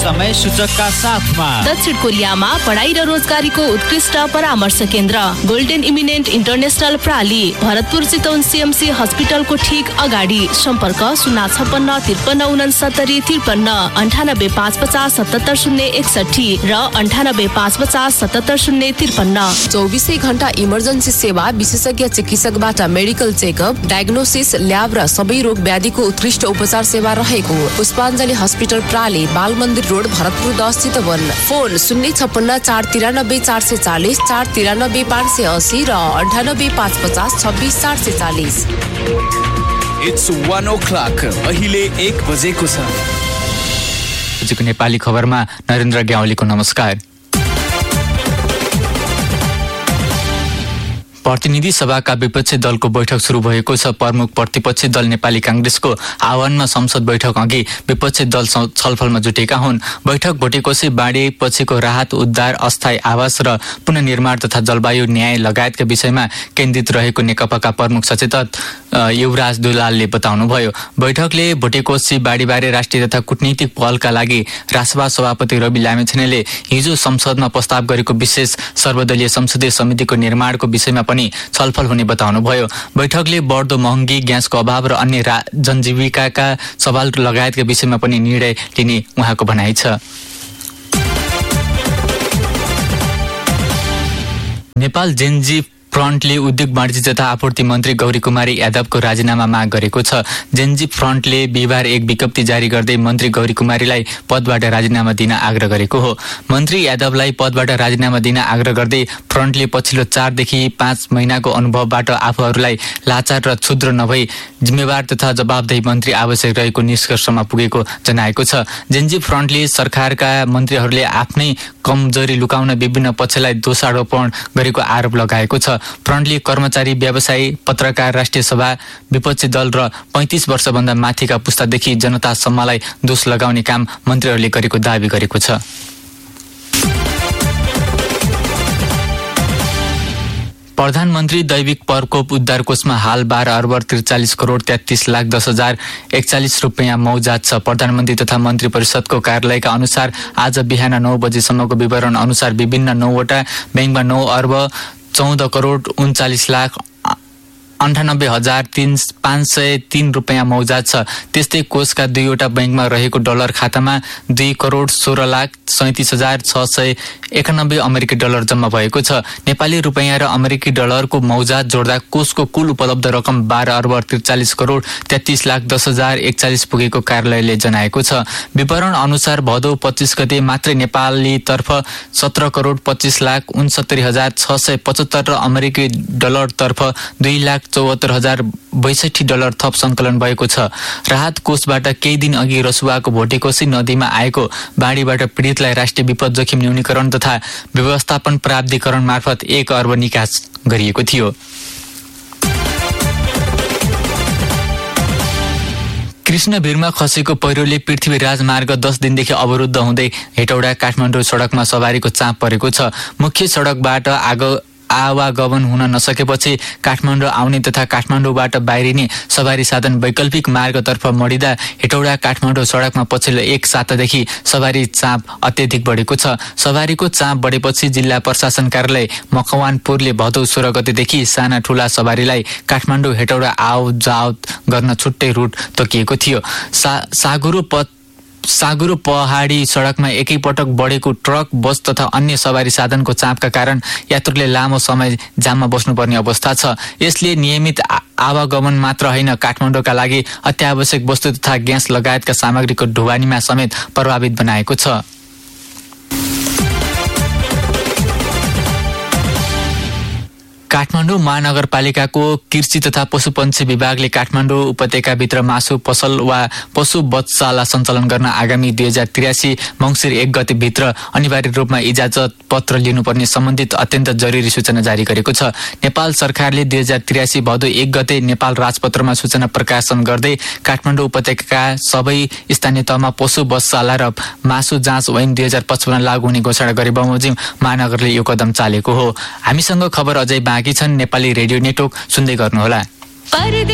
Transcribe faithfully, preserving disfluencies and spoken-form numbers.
समय सूचकका साथमा दक्षिण कोरियामा पढाइ र रोजगारीको उत्कृष्ट परामर्श केन्द्र golden eminent international प्राली Bharatpur Chitwan CMC हस्पिटलको ठिक अगाडि। सम्पर्क शून्य छप्पन्न त्रिपन्न उनसत्तरी त्रिपन्न अन्ठानब्बे पाँच पचास सतहत्तर शून्य एकसठी र अन्ठानब्बे पाँच पचास सतहत्तर शून्य त्रिपन्न। चौबिसै घण्टा इमर्जेन्सी सेवा, विशेषज्ञ चिकित्सकबाट मेडिकल चेकअप, डायग्नोसिस, ल्याब र सबै रोग व्याधिको उत्कृष्ट उपचार सेवा रहेको पुष्पाञ्जली हस्पिटल प्राली, बाल मन्दिर रोड, भरतपुर दस चितवन। फोन शून्य छप्पन्न चार तिरानब्बे चार सय चालिस, चार तिरानब्बे पाँच सय असी र अन्ठानब्बे पाँच पचास छब्बिस चार सय चालिस। It's one oh clock. अहिले एक बजेको छ। आजको नेपाली खबरमा नरेन्द्र ग्याउलीको नमस्कार। प्रतिनिधि सभाका विपक्षी दलको बैठक सुरु भएको छ। प्रमुख प्रतिपक्षी दल नेपाली कांग्रेसको आह्वानमा संसद बैठक अघि विपक्षी दल छलफलमा जुटेका हुन्। बैठक भोटेकोशी बाढी पछिको राहत, उद्धार, अस्थायी आवास र पुनर्निर्माण तथा जलवायु न्याय लगायतका विषयमा केन्द्रित रहेको नेकपाका प्रमुख सचेतक युवराज दुलालले बताउनुभयो। बैठकले भोटेकोशी बाढीबारे राष्ट्रिय तथा कूटनीतिक पहलका लागि राष्ट्रसभा सभापति रवि लामेछानेले हिजो संसदमा प्रस्ताव गरेको विशेष सर्वदलीय संसदीय समितिको निर्माणको विषयमा पनि छलफल हुने बताउनुभयो। बैठकले बढ्दो महँगी, ग्यासको अभाव र अन्य जनजीविकाका सवाल लगायतका विषयमा पनि निर्णय लिने उहाँको भनाइ छ। नेपाल जेनजी फ्रन्टले उद्योग वाणिज्य तथा आपूर्ति मन्त्री गौरी कुमारी यादवको राजीनामा माग गरेको छ। जेनजी फ्रन्टले बिहिबार एक विज्ञप्ति जारी गर्दै मन्त्री गौरी कुमारीलाई पदबाट राजीनामा दिन आग्रह गरेको हो। मन्त्री यादवलाई पदबाट राजीनामा दिन आग्रह गर्दै फ्रन्टले पछिल्लो चारदेखि पाँच महिनाको अनुभवबाट आफूहरूलाई लाचार र क्षुद्र नभई जिम्मेवार तथा जवाबदेही मन्त्री आवश्यक रहेको निष्कर्षमा पुगेको जनाएको छ। जेनजी फ्रन्टले सरकारका मन्त्रीहरूले आफ्नै कमजोरी लुकाउन विभिन्न पक्षलाई दोषारोपण गरेको आरोप लगाएको छ। फ्रन्टले कर्मचारी, व्यवसायी, पत्रकार, राष्ट्रिय सभा, विपक्षी दल र पैंतिस वर्षभन्दा माथिका पुस्तादेखि जनतासम्मलाई दोष लगाउने काम मन्त्रीहरूले गरेको दावी गरेको छ। प्रधानमन्त्री दैविक प्रकोप उद्धार कोषमा हाल बाह्र अर्ब त्रिचालिस करोड तेत्तीस लाख दस हजार एकचालिस रुपियाँ मौजात छ। प्रधानमन्त्री तथा मन्त्री परिषदको कार्यालयका अनुसार आज बिहान नौ बजेसम्मको विवरण अनुसार विभिन्न नौवटा ब्याङ्कमा नौ अर्ब चौध करोड उन्चालिस लाख अन्ठानब्बे हजार तीन पाँच सय तीन रुपियाँ मौजात छ। त्यस्तै कोषका दुईवटा ब्याङ्कमा रहेको डलर खातामा दुई करोड सोह्र लाख सैतिस हजार छ सय एकानब्बे अमेरिकी डलर जम्मा भएको छ। नेपाली रुपियाँ र अमेरिकी डलरको मौजात जोड्दा कोषको कुल उपलब्ध रकम बाह्र अर्ब त्रिचालिस करोड तेत्तीस लाख दस हजार एकचालिस पुगेको कार्यालयले जनाएको छ। विवरण अनुसार भदौ पच्चिस गते मात्रै नेपाली तर्फ सत्र करोड पच्चिस लाख उनसत्तरी हजार छ सय पचहत्तर र अमेरिकी डलर तर्फ दुई लाख चौहत्तर हजार बैसठी डलर थप सङ्कलन भएको छ। राहत कोषबाट केही दिन अघि रसुवाको भोटेकोशी नदीमा आएको बाढीबाट पीडितलाई राष्ट्रिय विपद जोखिम न्यूनीकरण तथा व्यवस्थापन प्राधिकरण मार्फत एक अर्ब निकास गरिएको थियो। कृष्णभिरमा खसेको पहिरोले पृथ्वीराज मार्ग दस दिनदेखि अवरुद्ध हुँदै हेटौडा काठमाडौँ सडकमा सवारीको चाप परेको छ। मुख्य सडकबाट आगो आवागमन हुन नसकेपछि काठमाडौँ आउने तथा काठमाडौँबाट बाहिरिने सवारी साधन वैकल्पिक मार्गतर्फ मडिँदा हेटौडा काठमाडौँ सडकमा पछिल्लो एक सातादेखि सवारी चाप अत्यधिक बढेको छ। सवारीको चाप बढेपछि जिल्ला प्रशासन कार्यालय मकवानपुरले भदौ सोह्र गतेदेखि साना ठुला सवारीलाई काठमाडौँ हेटौडा आवजावत गर्न छुट्टै रुट तोकिएको थियो। सा सागुरो पथ सागुरो पहाडी सडकमा एकैपटक बढेको ट्रक, बस तथा अन्य सवारी साधनको चापका कारण यात्रुले लामो समय जाममा बस्नुपर्ने अवस्था छ। यसले नियमित आवागमन मात्र होइन, काठमाडौँका लागि अत्यावश्यक वस्तु तथा ग्यास लगायतका सामग्रीको ढुवानीमा समेत प्रभावित बनाएको छ। काठमाडौँ महानगरपालिकाको कृषि तथा पशुपन्छी विभागले काठमाडौँ उपत्यकाभित्र मासु पसल वा पशु बधशाला सञ्चालन गर्न आगामी दुई हजार त्रियासी मङ्सिर एक गतेभित्र अनिवार्य रूपमा इजाजत पत्र लिनुपर्ने सम्बन्धित अत्यन्त जरुरी सूचना जारी गरेको छ। नेपाल सरकारले दुई हजार त्रियासी भदौ एक गते नेपाल राजपत्रमा सूचना प्रकाशन गर्दै काठमाडौँ उपत्यकाका सबै स्थानीय तहमा पशु बधशाला र मासु जाँच ऐन दुई हजार पचपन्न लागू हुने घोषणा गरे बमोजिम महानगरले यो कदम चालेको हो। हामीसँग खबर अझै बाँकी छन्। नेपाली रेडियो नेटवर्क सुन्दै गर्नुहोला।